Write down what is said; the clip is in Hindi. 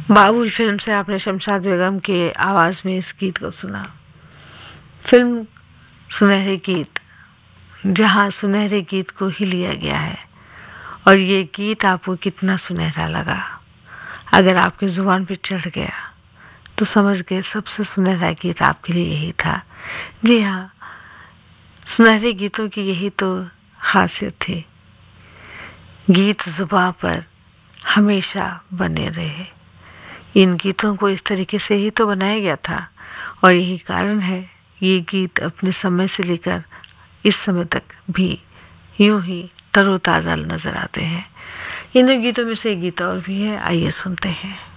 बाबुल फिल्म से आपने शमशाद बेगम के आवाज़ में इस गीत को सुना। फिल्म सुनहरे गीत, जहाँ सुनहरे गीत को ही लिया गया है। और ये गीत आपको कितना सुनहरा लगा, अगर आपकी ज़ुबान पे चढ़ गया तो समझ गए सबसे सुनहरा गीत आपके लिए यही था। जी हाँ, सुनहरे गीतों की यही तो खासियत थी, गीत ज़ुबां पर हमेशा बने रहे। इन गीतों को इस तरीके से ही तो बनाया गया था और यही कारण है ये गीत अपने समय से लेकर इस समय तक भी यूं ही तरोताज़ा नज़र आते हैं। इन गीतों में से एक गीत और भी है, आइए सुनते हैं।